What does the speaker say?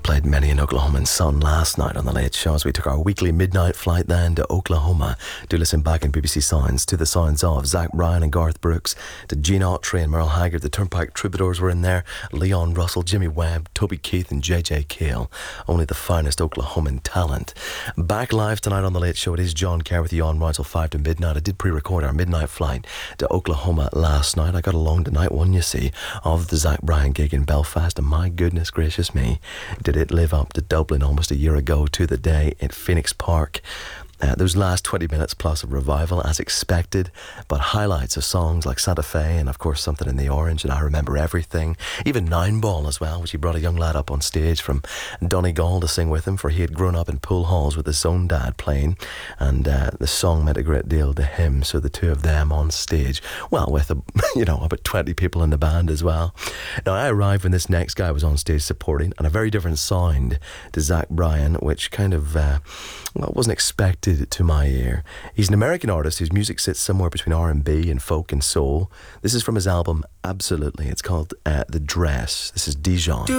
played many an Oklahoman sun last night on the Late Show as we took our weekly midnight flight then to Oklahoma to listen back in BBC Sounds to the sounds of Zach Bryan and Garth Brooks, to Gene Autry and Merle Haggard. The Turnpike Troubadours were in there, Leon Russell, Jimmy Webb, Toby Keith and JJ Cale. Only the finest Oklahoman talent. Back live tonight on the Late Show, it is John Kerr with you on right till 5 to midnight. I did pre-record our midnight flight to Oklahoma last night. I got a long night one, you see, of the Zach Bryan gig in Belfast, and my goodness gracious me, did it live up to Dublin almost a year ago to the day at Phoenix Park. Those last 20 minutes plus of revival as expected, but highlights of songs like Santa Fe and of course Something in the Orange and I Remember Everything, even Nine Ball as well, which he brought a young lad up on stage from Donegal to sing with him, for he had grown up in pool halls with his own dad playing, and the song meant a great deal to him, so the two of them on stage, well, with about 20 people in the band as well. Now I arrived when this next guy was on stage supporting, and a very different sound to Zach Bryan, which kind of wasn't expected to my ear. He's an American artist whose music sits somewhere between R&B and folk and soul. This is from his album Absolutely. It's called The Dress. This is Dijon.